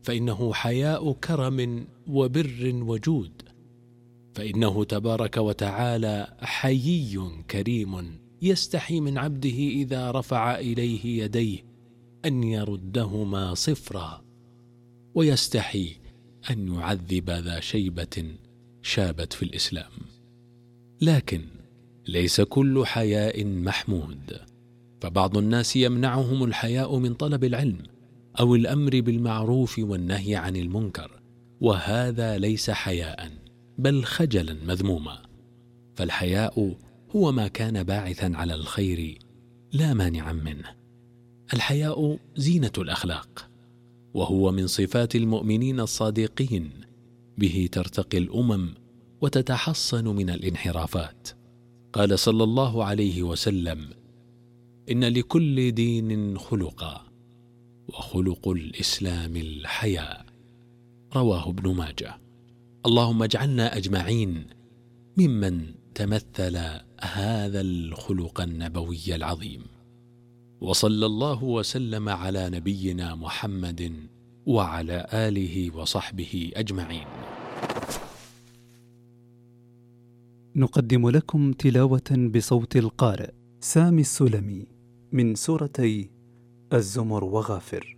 فإنه حياء كرم وبر وجود، فإنه تبارك وتعالى حيي كريم يستحي من عبده إذا رفع إليه يديه أن يردهما صفرا، ويستحي أن يعذب ذا شيبة شابت في الإسلام. لكن ليس كل حياء محمود، فبعض الناس يمنعهم الحياء من طلب العلم أو الأمر بالمعروف والنهي عن المنكر، وهذا ليس حياء بل خجلا مذموما. فالحياء هو ما كان باعثا على الخير لا مانعا منه. الحياء زينة الأخلاق، وهو من صفات المؤمنين الصادقين، به ترتقي الأمم وتتحصن من الانحرافات. قال صلى الله عليه وسلم: إن لكل دين خلقا، وخلق الإسلام الحياء. رواه ابن ماجه. اللهم اجعلنا أجمعين ممن تمثل هذا الخلق النبوي العظيم. وصلى الله وسلم على نبينا محمد وعلى آله وصحبه أجمعين. نقدم لكم تلاوة بصوت القارئ سامي السلمي من سورتي الزمر وغافر.